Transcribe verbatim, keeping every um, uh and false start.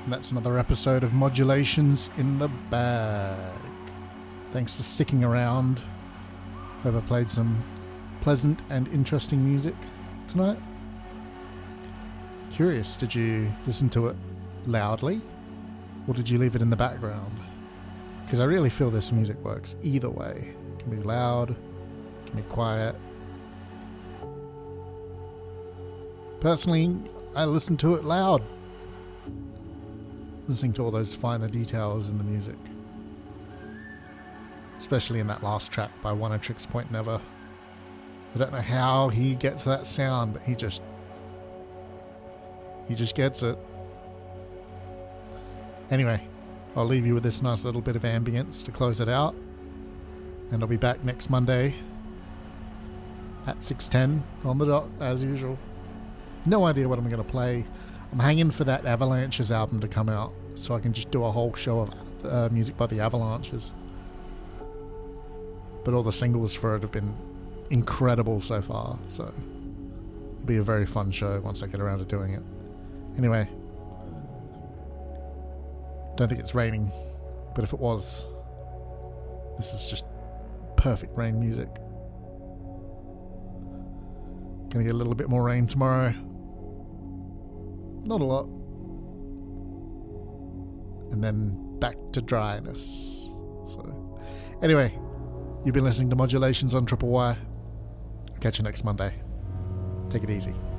And that's another episode of Modulations in the Bag. Thanks for sticking around. Hope I played some pleasant and interesting music tonight. Curious, did you listen to it loudly? Or did you leave it in the background? Because I really feel this music works either way. It can be loud, it can be quiet. Personally, I listen to it loud. Listening to all those finer details in the music. Especially in that last track by Oneohtrix Point Never. I don't know how he gets that sound, but he just... He just gets it. Anyway, I'll leave you with this nice little bit of ambience to close it out. And I'll be back next Monday at six ten on the dot, as usual. No idea what I'm going to play. I'm hanging for that Avalanches album to come out so I can just do a whole show of uh, music by the Avalanches. But all the singles for it have been incredible so far, so it'll be a very fun show once I get around to doing it. Anyway, don't think it's raining, but if it was, this is just perfect rain music. Gonna get a little bit more rain tomorrow. Not a lot. And then back to dryness. So, anyway, you've been listening to Modulations on Triple Y. I'll catch you next Monday. Take it easy.